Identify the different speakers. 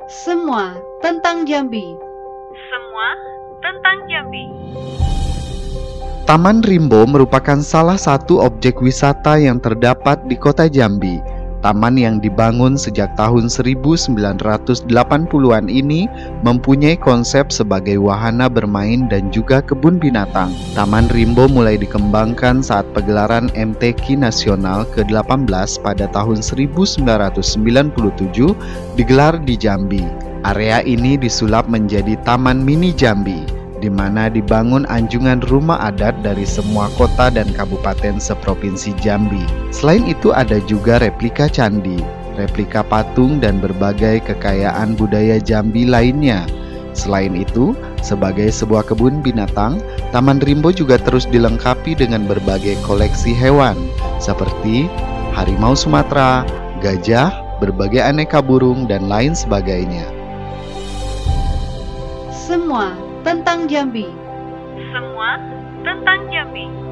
Speaker 1: Semua tentang Jambi.
Speaker 2: Semua tentang Jambi.
Speaker 3: Taman Rimbo merupakan salah satu objek wisata yang terdapat di kota Jambi. Taman yang dibangun sejak tahun 1980-an ini mempunyai konsep sebagai wahana bermain dan juga kebun binatang. Taman Rimbo mulai dikembangkan saat pagelaran MTQ Nasional ke-18 pada tahun 1997 digelar di Jambi. Area ini disulap menjadi Taman Mini Jambi, di mana dibangun anjungan rumah adat dari semua kota dan kabupaten seprovinsi Jambi. Selain itu ada juga replika candi, replika patung dan berbagai kekayaan budaya Jambi lainnya. Selain itu, sebagai sebuah kebun binatang, Taman Rimbo juga terus dilengkapi dengan berbagai koleksi hewan seperti harimau Sumatera, gajah, berbagai aneka burung, dan lain sebagainya.
Speaker 1: Semua tentang Jambi.
Speaker 2: Semua tentang Jambi.